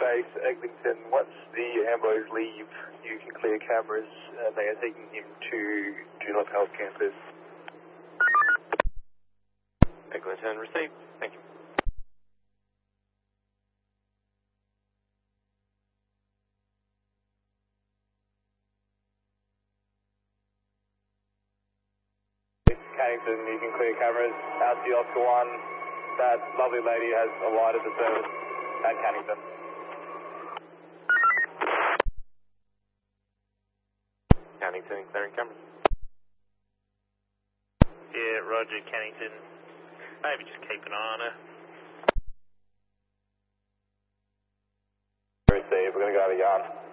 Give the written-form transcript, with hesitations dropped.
base, Eglinton. Once the ambos leave, you can clear cameras. They are taking him to Juno Health Campus. Eglinton received. Thank you. Cannington, you can clear cameras. Out to Oscar 1. That lovely lady has alighted the service at Cannington. Cannington clearing cameras. Yeah, roger, Cannington. Maybe just keep an eye on her. Receive, we're going to go to Yarn.